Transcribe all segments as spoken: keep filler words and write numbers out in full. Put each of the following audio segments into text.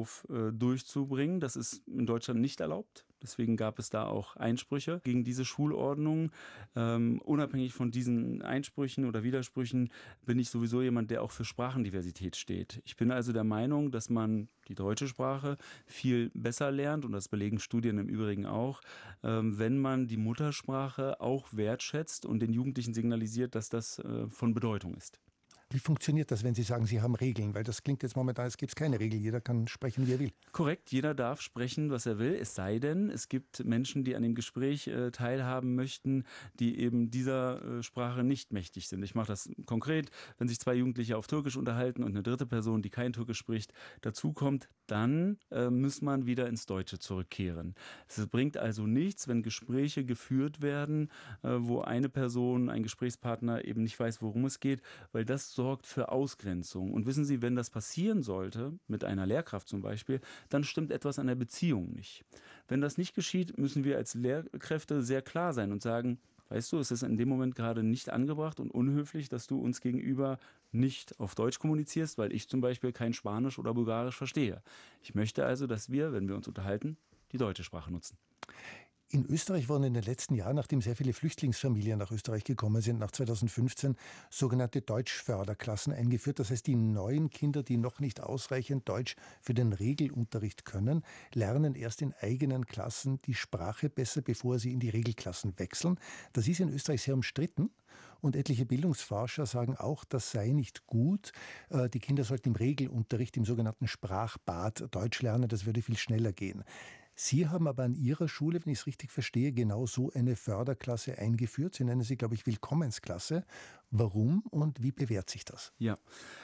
Schulhof äh, durchzubringen. Das ist in Deutschland nicht erlaubt. Deswegen gab es da auch Einsprüche gegen diese Schulordnung. Ähm, unabhängig von diesen Einsprüchen oder Widersprüchen bin ich sowieso jemand, der auch für Sprachendiversität steht. Ich bin also der Meinung, dass man die deutsche Sprache viel besser lernt, und das belegen Studien im Übrigen auch, ähm, wenn man die Muttersprache auch wertschätzt und den Jugendlichen signalisiert, dass das äh, von Bedeutung ist. Wie funktioniert das, wenn Sie sagen, Sie haben Regeln? Weil das klingt jetzt momentan, als gibt es keine Regel. Jeder kann sprechen, wie er will. Korrekt, jeder darf sprechen, was er will. Es sei denn, es gibt Menschen, die an dem Gespräch äh, teilhaben möchten, die eben dieser äh, Sprache nicht mächtig sind. Ich mache das konkret. Wenn sich zwei Jugendliche auf Türkisch unterhalten und eine dritte Person, die kein Türkisch spricht, dazukommt, dann äh, muss man wieder ins Deutsche zurückkehren. Es bringt also nichts, wenn Gespräche geführt werden, äh, wo eine Person, ein Gesprächspartner eben nicht weiß, worum es geht, weil das sorgt für Ausgrenzung. Und wissen Sie, wenn das passieren sollte, mit einer Lehrkraft zum Beispiel, dann stimmt etwas an der Beziehung nicht. Wenn das nicht geschieht, müssen wir als Lehrkräfte sehr klar sein und sagen, weißt du, es ist in dem Moment gerade nicht angebracht und unhöflich, dass du uns gegenüber nicht auf Deutsch kommunizierst, weil ich zum Beispiel kein Spanisch oder Bulgarisch verstehe. Ich möchte also, dass wir, wenn wir uns unterhalten, die deutsche Sprache nutzen. In Österreich wurden in den letzten Jahren, nachdem sehr viele Flüchtlingsfamilien nach Österreich gekommen sind, nach zweitausendfünfzehn, sogenannte Deutschförderklassen eingeführt. Das heißt, die neuen Kinder, die noch nicht ausreichend Deutsch für den Regelunterricht können, lernen erst in eigenen Klassen die Sprache besser, bevor sie in die Regelklassen wechseln. Das ist in Österreich sehr umstritten. Und etliche Bildungsforscher sagen auch, das sei nicht gut. Die Kinder sollten im Regelunterricht, im sogenannten Sprachbad, Deutsch lernen. Das würde viel schneller gehen. Sie haben aber an Ihrer Schule, wenn ich es richtig verstehe, genau so eine Förderklasse eingeführt. Sie nennen sie, glaube ich, Willkommensklasse. Warum und wie bewährt sich das? Ja.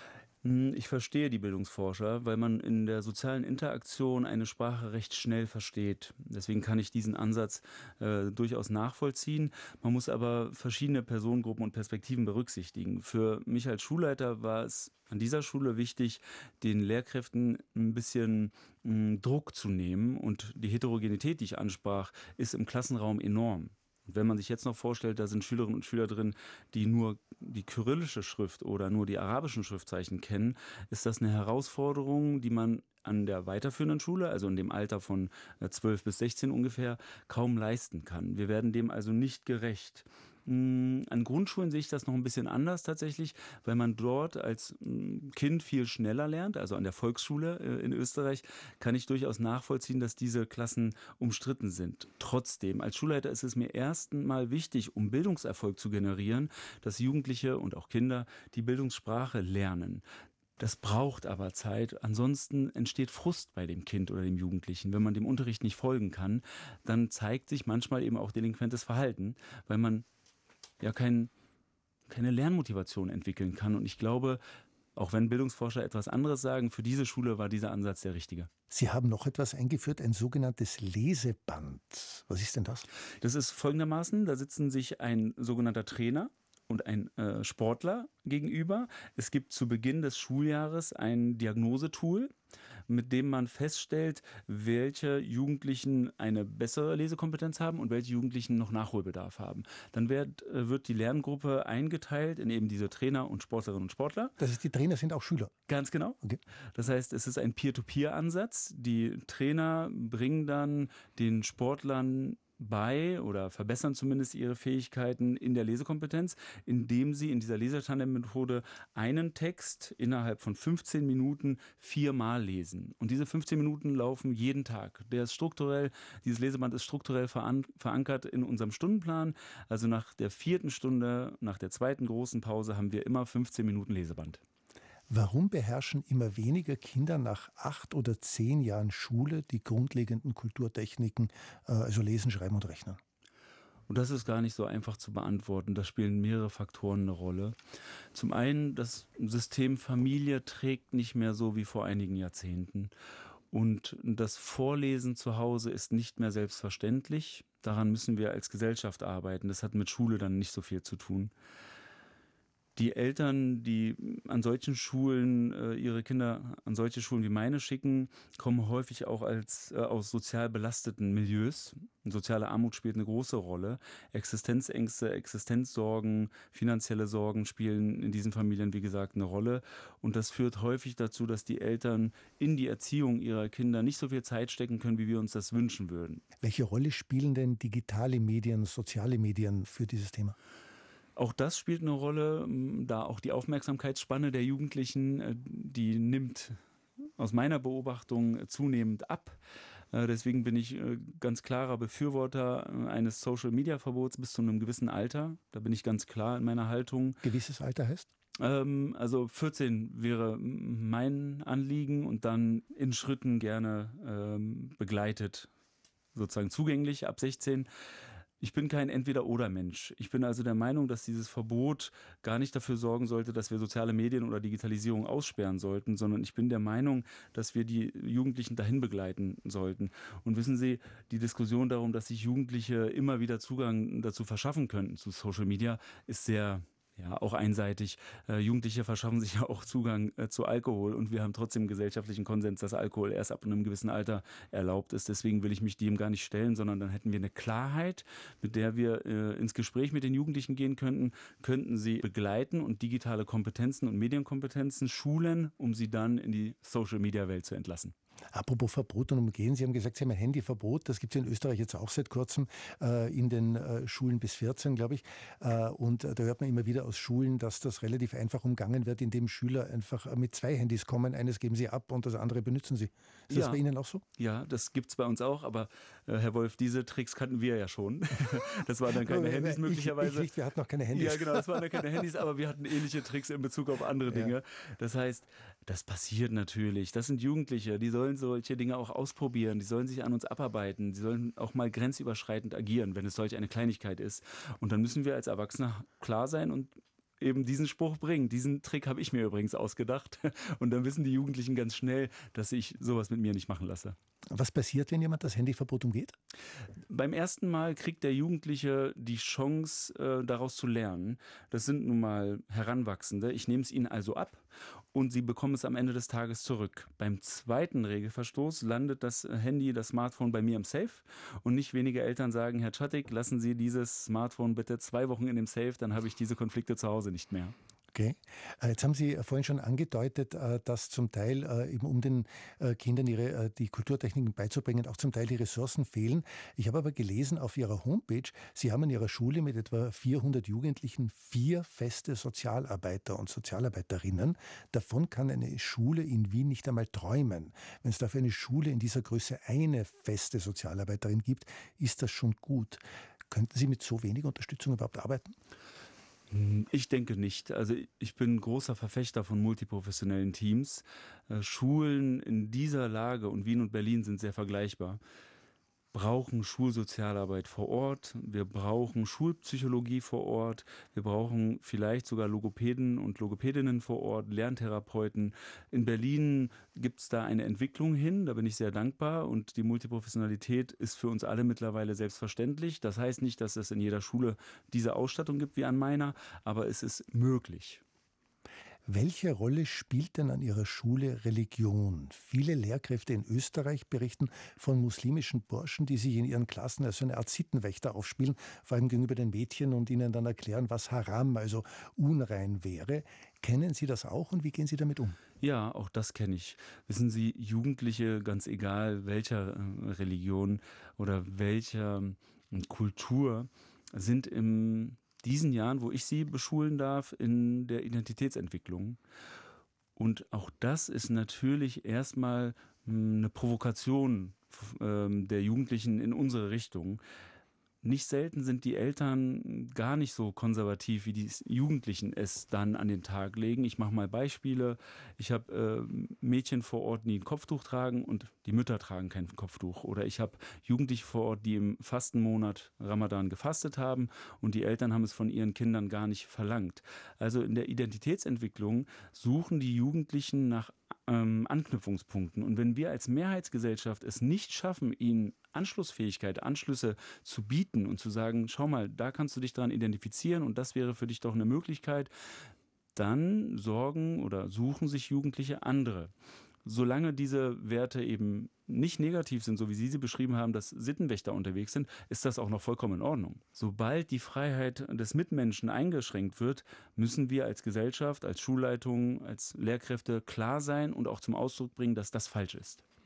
Ich verstehe die Bildungsforscher, weil man in der sozialen Interaktion eine Sprache recht schnell versteht. Deswegen kann ich diesen Ansatz äh, durchaus nachvollziehen. Man muss aber verschiedene Personengruppen und Perspektiven berücksichtigen. Für mich als Schulleiter war es an dieser Schule wichtig, den Lehrkräften ein bisschen mh, Druck zu nehmen. Und die Heterogenität, die ich ansprach, ist im Klassenraum enorm. Und wenn man sich jetzt noch vorstellt, da sind Schülerinnen und Schüler drin, die nur die kyrillische Schrift oder nur die arabischen Schriftzeichen kennen, ist das eine Herausforderung, die man an der weiterführenden Schule, also in dem Alter von zwölf bis sechzehn ungefähr, kaum leisten kann. Wir werden dem also nicht gerecht. An Grundschulen sehe ich das noch ein bisschen anders tatsächlich, weil man dort als Kind viel schneller lernt. Also an der Volksschule in Österreich kann ich durchaus nachvollziehen, dass diese Klassen umstritten sind. Trotzdem, als Schulleiter ist es mir erst mal wichtig, um Bildungserfolg zu generieren, dass Jugendliche und auch Kinder die Bildungssprache lernen. Das braucht aber Zeit. Ansonsten entsteht Frust bei dem Kind oder dem Jugendlichen. Wenn man dem Unterricht nicht folgen kann, dann zeigt sich manchmal eben auch delinquentes Verhalten, weil man ja kein, keine Lernmotivation entwickeln kann. Und ich glaube, auch wenn Bildungsforscher etwas anderes sagen, für diese Schule war dieser Ansatz der richtige. Sie haben noch etwas eingeführt, ein sogenanntes Leseband. Was ist denn das? Das ist folgendermaßen, da sitzen sich ein sogenannter Trainer und ein äh, Sportler gegenüber. Es gibt zu Beginn des Schuljahres ein Diagnosetool, mit dem man feststellt, welche Jugendlichen eine bessere Lesekompetenz haben und welche Jugendlichen noch Nachholbedarf haben. Dann wird, äh, wird die Lerngruppe eingeteilt in eben diese Trainer und Sportlerinnen und Sportler. Das heißt, die Trainer sind auch Schüler? Ganz genau. Okay. Das heißt, es ist ein Peer-to-Peer-Ansatz. Die Trainer bringen dann den Sportlern bei oder verbessern zumindest ihre Fähigkeiten in der Lesekompetenz, indem sie in dieser Lesetandem-Methode einen Text innerhalb von fünfzehn Minuten viermal lesen. Und diese fünfzehn Minuten laufen jeden Tag. Der ist strukturell, dieses Leseband ist strukturell verankert in unserem Stundenplan. Also nach der vierten Stunde, nach der zweiten großen Pause haben wir immer fünfzehn Minuten Leseband. Warum beherrschen immer weniger Kinder nach acht oder zehn Jahren Schule die grundlegenden Kulturtechniken, also Lesen, Schreiben und Rechnen? Und das ist gar nicht so einfach zu beantworten. Da spielen mehrere Faktoren eine Rolle. Zum einen, das System Familie trägt nicht mehr so wie vor einigen Jahrzehnten. Und das Vorlesen zu Hause ist nicht mehr selbstverständlich. Daran müssen wir als Gesellschaft arbeiten. Das hat mit Schule dann nicht so viel zu tun. Die Eltern, die an solchen Schulen äh, ihre Kinder an solche Schulen wie meine schicken, kommen häufig auch als äh, aus sozial belasteten Milieus. Soziale Armut spielt eine große Rolle. Existenzängste, Existenzsorgen, finanzielle Sorgen spielen in diesen Familien, wie gesagt, eine Rolle. Und das führt häufig dazu, dass die Eltern in die Erziehung ihrer Kinder nicht so viel Zeit stecken können, wie wir uns das wünschen würden. Welche Rolle spielen denn digitale Medien, soziale Medien für dieses Thema? Auch das spielt eine Rolle, da auch die Aufmerksamkeitsspanne der Jugendlichen, äh, die nimmt aus meiner Beobachtung zunehmend ab. Äh, Deswegen bin ich äh, ganz klarer Befürworter äh, eines Social-Media-Verbots bis zu einem gewissen Alter. Da bin ich ganz klar in meiner Haltung. Gewisses Alter heißt? Ähm, Also vierzehn wäre mein Anliegen und dann in Schritten gerne ähm, begleitet, sozusagen zugänglich ab sechzehn. Ich bin kein Entweder-oder-Mensch. Ich bin also der Meinung, dass dieses Verbot gar nicht dafür sorgen sollte, dass wir soziale Medien oder Digitalisierung aussperren sollten, sondern ich bin der Meinung, dass wir die Jugendlichen dahin begleiten sollten. Und wissen Sie, die Diskussion darum, dass sich Jugendliche immer wieder Zugang dazu verschaffen könnten zu Social Media, ist sehr, ja, auch einseitig. Äh, Jugendliche verschaffen sich ja auch Zugang äh, zu Alkohol und wir haben trotzdem gesellschaftlichen Konsens, dass Alkohol erst ab einem gewissen Alter erlaubt ist. Deswegen will ich mich dem gar nicht stellen, sondern dann hätten wir eine Klarheit, mit der wir äh, ins Gespräch mit den Jugendlichen gehen könnten, könnten sie begleiten und digitale Kompetenzen und Medienkompetenzen schulen, um sie dann in die Social-Media-Welt zu entlassen. Apropos Verbot und Umgehen, Sie haben gesagt, Sie haben ein Handyverbot. Das gibt es in Österreich jetzt auch seit kurzem äh, in den äh, Schulen bis vierzehn, glaube ich. Äh, und äh, da hört man immer wieder aus Schulen, dass das relativ einfach umgangen wird, indem Schüler einfach äh, mit zwei Handys kommen. Eines geben sie ab und das andere benutzen sie. Ist Ja. das bei Ihnen auch so? Ja, das gibt's bei uns auch, aber äh, Herr Wolf, diese Tricks kannten wir ja schon. Das waren dann keine Handys Ich- möglicherweise. Ich, nicht, wir hatten noch keine Handys. Ja, genau, das waren dann keine Handys, aber wir hatten ähnliche Tricks in Bezug auf andere Ja. Dinge. Das heißt, das passiert natürlich. Das sind Jugendliche, die sollen solche Dinge auch ausprobieren, die sollen sich an uns abarbeiten, die sollen auch mal grenzüberschreitend agieren, wenn es solch eine Kleinigkeit ist. Und dann müssen wir als Erwachsene klar sein und eben diesen Spruch bringen. Diesen Trick habe ich mir übrigens ausgedacht. Und dann wissen die Jugendlichen ganz schnell, dass ich sowas mit mir nicht machen lasse. Was passiert, wenn jemand das Handyverbot umgeht? Beim ersten Mal kriegt der Jugendliche die Chance, äh, daraus zu lernen. Das sind nun mal Heranwachsende. Ich nehme es ihnen also ab und sie bekommen es am Ende des Tages zurück. Beim zweiten Regelverstoß landet das Handy, das Smartphone bei mir im Safe und nicht wenige Eltern sagen, Herr Czatik, lassen Sie dieses Smartphone bitte zwei Wochen in dem Safe, dann habe ich diese Konflikte zu Hause nicht mehr. Okay. Äh, Jetzt haben Sie äh, vorhin schon angedeutet, äh, dass zum Teil äh, eben um den äh, Kindern ihre, äh, die Kulturtechniken beizubringen, auch zum Teil die Ressourcen fehlen. Ich habe aber gelesen auf Ihrer Homepage, Sie haben in Ihrer Schule mit etwa vierhundert Jugendlichen vier feste Sozialarbeiter und Sozialarbeiterinnen. Davon kann eine Schule in Wien nicht einmal träumen. Wenn es dafür eine Schule in dieser Größe eine feste Sozialarbeiterin gibt, ist das schon gut. Könnten Sie mit so wenig Unterstützung überhaupt arbeiten? Ich denke nicht. Also ich bin großer Verfechter von multiprofessionellen Teams. Äh, Schulen in dieser Lage und Wien und Berlin sind sehr vergleichbar. Brauchen Schulsozialarbeit vor Ort, wir brauchen Schulpsychologie vor Ort, wir brauchen vielleicht sogar Logopäden und Logopädinnen vor Ort, Lerntherapeuten. In Berlin gibt es da eine Entwicklung hin, da bin ich sehr dankbar und die Multiprofessionalität ist für uns alle mittlerweile selbstverständlich. Das heißt nicht, dass es in jeder Schule diese Ausstattung gibt wie an meiner, aber es ist möglich. Welche Rolle spielt denn an Ihrer Schule Religion? Viele Lehrkräfte in Österreich berichten von muslimischen Burschen, die sich in ihren Klassen als so eine Art Sittenwächter aufspielen, vor allem gegenüber den Mädchen und ihnen dann erklären, was Haram, also unrein wäre. Kennen Sie das auch und wie gehen Sie damit um? Ja, auch das kenne ich. Wissen Sie, Jugendliche, ganz egal welcher äh, Religion oder welcher äh, Kultur, sind im diesen Jahren, wo ich sie beschulen darf, in der Identitätsentwicklung. Und auch das ist natürlich erstmal mh, eine Provokation f- ähm, der Jugendlichen in unsere Richtung. Nicht selten sind die Eltern gar nicht so konservativ, wie die Jugendlichen es dann an den Tag legen. Ich mache mal Beispiele. Ich habe äh, Mädchen vor Ort, die ein Kopftuch tragen und die Mütter tragen kein Kopftuch. Oder ich habe Jugendliche vor Ort, die im Fastenmonat Ramadan gefastet haben und die Eltern haben es von ihren Kindern gar nicht verlangt. Also in der Identitätsentwicklung suchen die Jugendlichen nach ähm, Anknüpfungspunkten. Und wenn wir als Mehrheitsgesellschaft es nicht schaffen, ihnen Anschlussfähigkeit, Anschlüsse zu bieten und zu sagen, schau mal, da kannst du dich dran identifizieren und das wäre für dich doch eine Möglichkeit, dann sorgen oder suchen sich Jugendliche andere. Solange diese Werte eben nicht negativ sind, so wie Sie sie beschrieben haben, dass Sittenwächter unterwegs sind, ist das auch noch vollkommen in Ordnung. Sobald die Freiheit des Mitmenschen eingeschränkt wird, müssen wir als Gesellschaft, als Schulleitung, als Lehrkräfte klar sein und auch zum Ausdruck bringen, dass das falsch ist.